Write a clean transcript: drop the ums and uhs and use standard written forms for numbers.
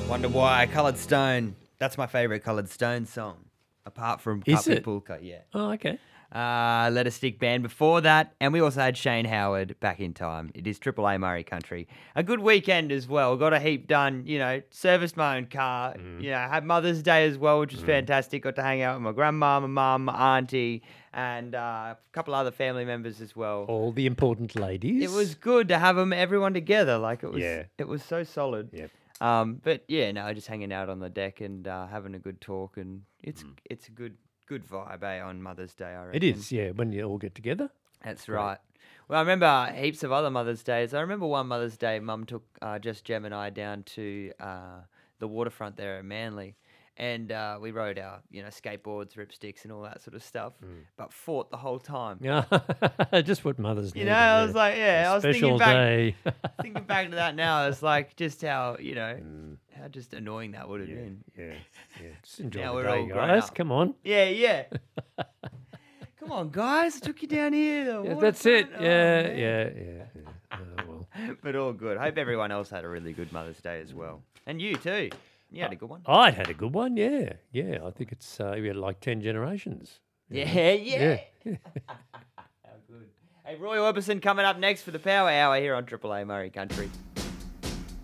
Wonder why Coloured Stone. That's my favourite Coloured Stone song, apart from Is Puppy it? Pulka. Yeah. Oh, okay. Let a Stick Band before that, and we also had Shane Howard back in time. It is Triple A Murray Country. A good weekend as well. Got a heap done. Serviced my own car. Had Mother's Day as well, which was fantastic. Got to hang out with my grandma, my mum, my auntie, and a couple other family members as well. All the important ladies. It was good to have everyone together. Yeah. It was so solid. Yep. But yeah, no, just hanging out on the deck and having a good talk, and it's a good vibe on Mother's Day, I reckon. It is, yeah, when you all get together. That's right. Well, I remember heaps of other Mother's Days. I remember one Mother's Day, Mum took just Gem and I down to the waterfront there at Manly, and we rode our skateboards, ripsticks, and all that sort of stuff, but fought the whole time. Yeah, just what mothers need. I was like, I was special thinking back, day. thinking back to that now. It's like just how how just annoying that would have been. Yeah. Just enjoy Now the we're day, all grown guys. up. Come on. Yeah. Come on, guys, I took you down here. Yeah, that's it. Oh, Yeah. man. Oh, well. But all good. Hope everyone else had a really good Mother's Day as well. And you too. You had a good one. I had a good one, yeah. Yeah, I think it's, we had like 10 generations. Yeah. Yeah. How good. Hey, Roy Orbison coming up next for the Power Hour here on Triple A Murray Country.